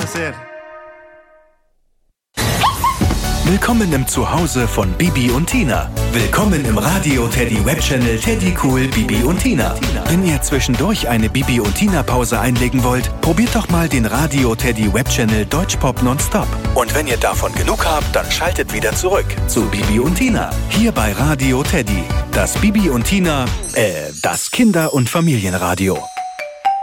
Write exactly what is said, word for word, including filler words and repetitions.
Buonasera. Willkommen im Zuhause von Bibi und Tina. Willkommen im Radio Teddy Webchannel Teddy Cool Bibi und Tina. Wenn ihr zwischendurch eine Bibi und Tina Pause einlegen wollt, probiert doch mal den Radio Teddy Webchannel Deutschpop Nonstop. Und wenn ihr davon genug habt, dann schaltet wieder zurück zu Bibi und Tina. Hier bei Radio Teddy. Das Bibi und Tina, äh, das Kinder- und Familienradio.